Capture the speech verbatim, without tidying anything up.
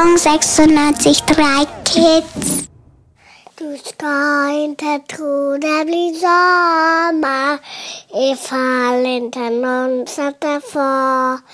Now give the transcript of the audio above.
Song sechsundneunzig Komma drei Kids. Du ska inte tro det blir sommar ifall inte någon sätter fart